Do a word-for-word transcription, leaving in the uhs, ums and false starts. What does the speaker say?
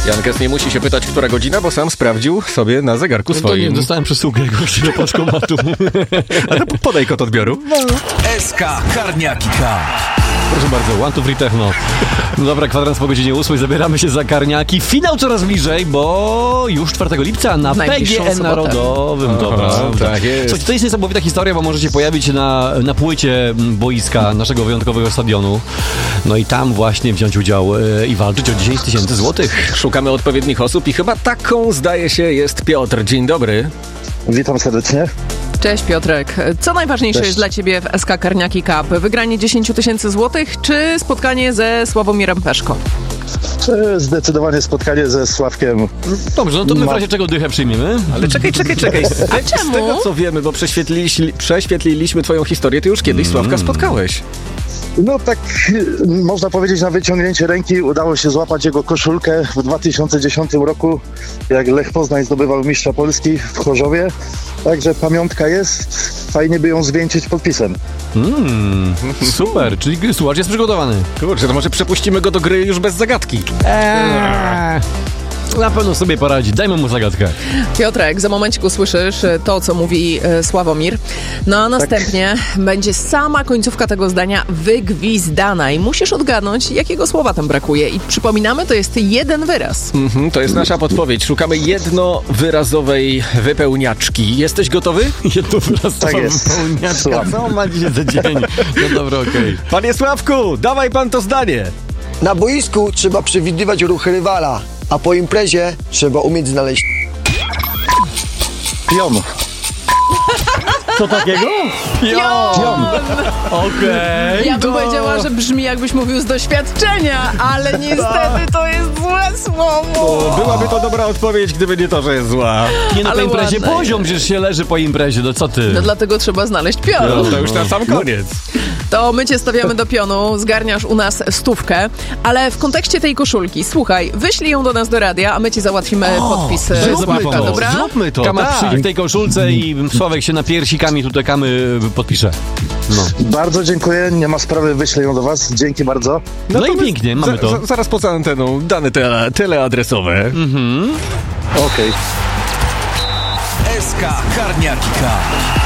Jankes nie musi się pytać, która godzina, bo sam sprawdził sobie na zegarku No swoim. nie, dostałem przysługę gości do paczkomatu. A to podaj kod odbioru. S K Karniaki K. Proszę bardzo, One to Free Techno. No dobra, kwadrans po godzinie ósmej, zabieramy się za Karniaki. Finał coraz bliżej, bo już czwartego lipca na P Najbliższą G E sobotę. Narodowym. Aha, Dobra, tak jest. Słuchajcie, to jest niesamowita historia, bo możecie pojawić się na, na płycie boiska naszego wyjątkowego stadionu. No i tam właśnie wziąć udział e, i walczyć o dziesięć tysięcy złotych. Szukamy odpowiednich osób i chyba taką, zdaje się, jest Piotr. Dzień dobry. Witam serdecznie. Cześć Piotrek. Co najważniejsze Cześć. jest dla Ciebie w S K Karniaki Cup? Wygranie dziesięć tysięcy złotych czy spotkanie ze Sławomirem Peszko? E, Zdecydowanie spotkanie ze Sławkiem. Dobrze, no to my w Ma- razie czego dychę przyjmiemy. Ale czekaj, czekaj, czekaj. Z, te, z czemu? tego, co wiemy, bo prześwietliliśmy, prześwietliliśmy twoją historię, ty już kiedyś Sławka spotkałeś. No tak, e, można powiedzieć, na wyciągnięcie ręki udało się złapać jego koszulkę w dwa tysiące dziesiątym roku, jak Lech Poznań zdobywał mistrza Polski w Chorzowie. Także pamiątka jest, fajnie by ją zwieńczyć podpisem. Mm, super, czyli słuchacz jest przygotowany. Kurczę, to może przepuścimy go do gry już bez zagadki. Eee, na pewno sobie poradzi. Dajmy mu zagadkę. Piotrek, za momencik usłyszysz e, to, co mówi e, Sławomir. No a następnie będzie sama końcówka tego zdania wygwizdana i musisz odgadnąć, jakiego słowa tam brakuje. I przypominamy, to jest jeden wyraz. Mhm, to jest nasza podpowiedź. Szukamy jednowyrazowej wypełniaczki. Jesteś gotowy? Jedno wyraz Tak jest. wypełniaczka. Słucham. Co on ma dzisiaj za dzień? No dobra, okej. Panie Sławku, dawaj pan to zdanie. Na boisku trzeba przewidywać ruchy rywala, a po imprezie trzeba umieć znaleźć Pion. Co takiego? Pion! Okej. Ja bym powiedziała, że brzmi jakbyś mówił z doświadczenia, ale niestety to jest złe słowo. Byłaby to dobra odpowiedź, gdyby nie to, że jest zła. Nie no, po Ale imprezie ładne poziom, jest. przecież się leży po imprezie, no co ty? No dlatego trzeba znaleźć pion. No to już na sam koniec. To my cię stawiamy do pionu, zgarniasz u nas stówkę, ale w kontekście tej koszulki, słuchaj, wyślij ją do nas do radia, a my ci załatwimy podpis Zróbmy Sławka, to, dobra? zróbmy to. Kama tak. przyjdzie w tej koszulce i Sławek się na piersikami tutaj kamy podpisze. No, Bardzo dziękuję, nie ma sprawy, wyślę ją do was. Dzięki bardzo. no, to i my- pięknie, mamy za, to. za, zaraz poza anteną dane tele, teleadresowe. Okej. S K Karniaki K.